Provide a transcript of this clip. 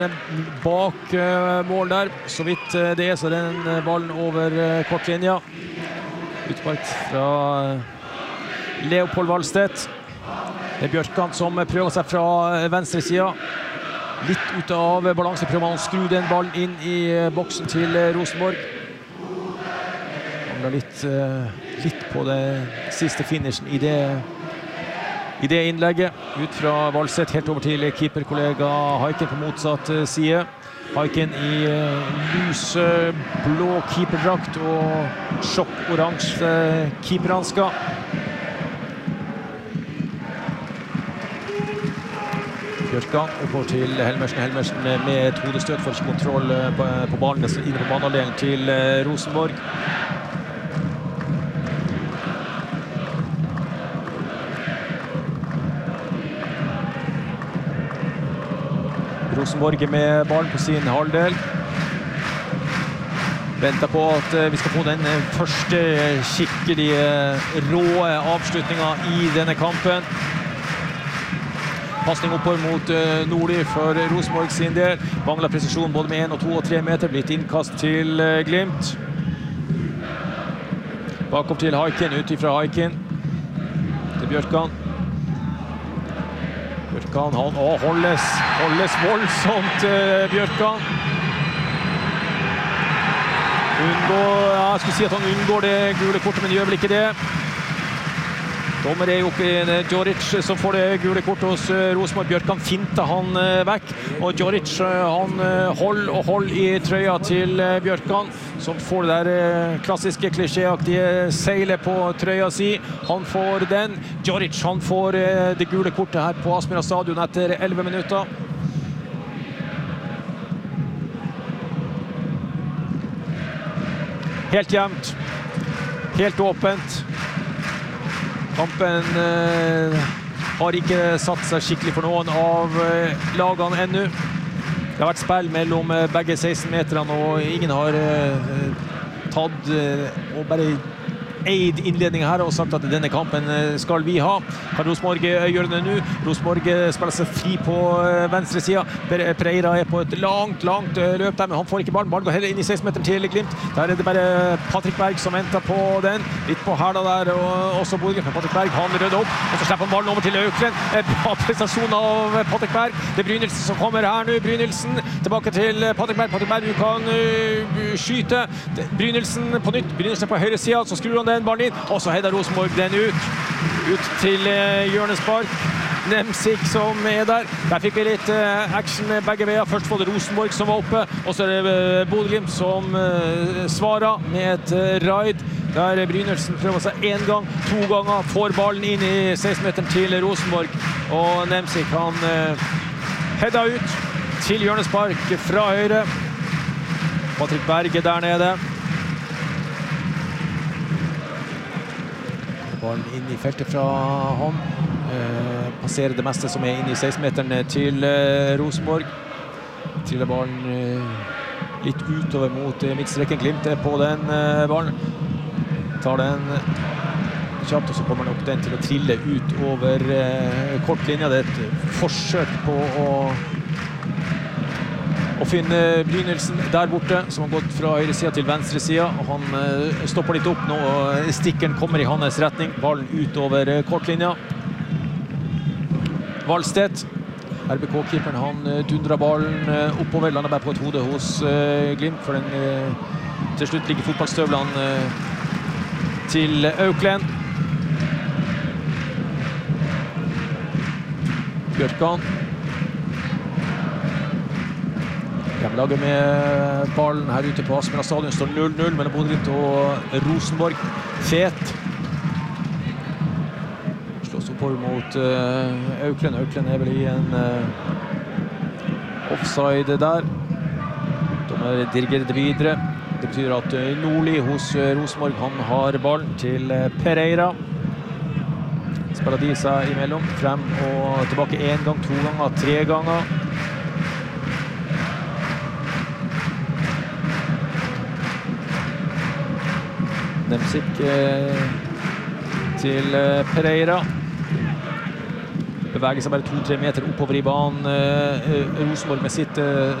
Bak mål der, så vidt det så den ballen over kortlinja. Utspark fra Leopold Wallstedt. Det Bjørkan som prøver seg fra venstre siden. Litt ut av balanse, prøver man å skru den ballen inn i boksen til Rosenborg. Mangler litt på det siste finishen i det innlegget. Ut fra Wallstedt, helt over til keeperkollega Haiken på motsatt side. Haiken i lyse blå keeperdrakt og sjokk-oransje keeperhansker. Bjørkan oppover til Helmersen. Helmersen med et hodestøt for ikke kontroll på ballen inne på banehalvdelen til Rosenborg. Rosenborg med ballen på sin halvdel. Venter på at vi skal få den første skikkelige rå avslutningen i denne kampen. Passning oppover mot Nordli for Rosenborg sin del. Mangler presisjon både med 1, 2 og 3 meter. Blitt innkast til Glimt. Bakover til Haiken, ut ifra Haiken. Til Bjørkan. Bjørkan, han holdes voldsomt, Bjørkan. Jeg skulle si at han unngår det gule kortet, men gjør vel ikke det. Dommer er oppe i Djoric som får det gule kortet hos Rosenborg. Bjørkan finter han vekk, og Djoric han holder i trøya til Bjørkan, som får det der klassiske klisjéaktige seilet på trøya si. Han får den. Djoric han får det gule kortet her på Aspmyra stadion etter 11 minutter. Helt jevnt. Helt åpent. Kampen har ikke satt seg skikkelig for noen av lagene ennå. Det har vært spill mellom begge 16-meterne, og ingen har tatt og bare eid innledningen her og sagt at denne kampen skal vi ha. Kan Rosenborg gjøre det nå? Rosenborg spiller seg fri på venstre siden. Pereira er på et langt løp der, men han får ikke ballen. Ballen går heller inn i 16-meteren til Glimt. Der er det bare Patrick Berg som venter på den. Litt på hæla der, og også Bodø. Men Patrick Berg, han rødder opp, og så slipper han ballen over til Øklen. Bra prestasjon av Patrick Berg. Det er Brynildsen som kommer her nå. Brynildsen tilbake til Patrick Berg. Patrick Berg, du kan skyte. Brynildsen på nytt. Brynildsen på høyre siden, så skrur han den ballen inn, og så header Rosenborg den ut til hjørnespark. Nemsik som er der. Der fikk vi litt action begge veier. Først var det Rosenborg som var oppe, og så er det Bodø Glimt som svarer med et raid. Der Brynildsen prøver seg 1 gang, 2 ganger, får ballen inn i 16-meteren til Rosenborg, og Nemsik han header ut til hjørnespark fra høyre. Patrick Berg er der nede. Ballen inn i feltet fra ham. Passerer det meste som er inne i 16-meteren til Rosenborg. Triller ballen litt utover mot midtstreken. Glimt er på den ballen. Tar den kjapt, og så kommer nok den til å trille ut over kortlinja. Det er et forsøk på å finne Brynildsen der borte, som har gått fra høyre siden til venstre siden. Han stopper litt opp nå, og stikken kommer i hans retning. Ballen ut over kortlinja. Wallstedt, RBK-keeperen, han dundrer ballen oppover. Lander bare på et hode hos Glimt, for den til slutt ligger fotballstøvlene til Øklen. Bjørkan. Hjemmelaget med ballen her ute på Aspmyra stadion står 0-0 mellom Bodø Glimt og Rosenborg. Fet. Slås oppover mot Øklen. Øklen er vel i en offside der. De dirigerer det videre. Det betyder at Nordli hos Rosenborg, han har ballen til Pereira. Spiller de seg imellom. Frem og tilbake 1 gang, 2 ganger, 3 ganger. Nemsik til Pereira. beveger seg bare 2-3 meter oppover i banen. Rosenborg med sitt